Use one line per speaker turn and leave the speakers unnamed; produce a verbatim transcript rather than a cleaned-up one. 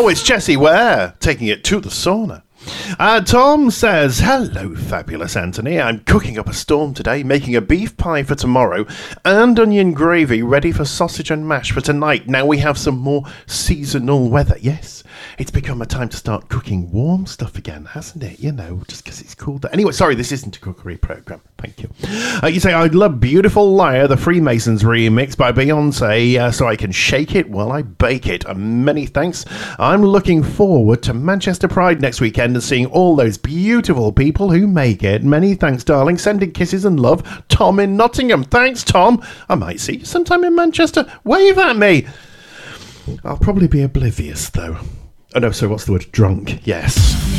Oh, it's Jessie Ware taking it to the sauna. Uh, Tom says, hello, fabulous Anthony. I'm cooking up a storm today, making a beef pie for tomorrow and onion gravy ready for sausage and mash for tonight. Now we have some more seasonal weather. Yes, it's become a time to start cooking warm stuff again, hasn't it? You know, just because it's cool. Anyway, sorry, this isn't a cookery program. Thank you. Uh, you say, I love Beautiful Liar, the Freemasons remix by Beyonce, uh, so I can shake it while I bake it. Uh, many thanks. I'm looking forward to Manchester Pride next weekend and seeing all those beautiful people who make it. Many thanks, darling. Sending kisses and love. Tom in Nottingham. Thanks, Tom. I might see you sometime in Manchester. Wave at me. I'll probably be oblivious, though. Oh, no, so what's the word? Drunk. Yes.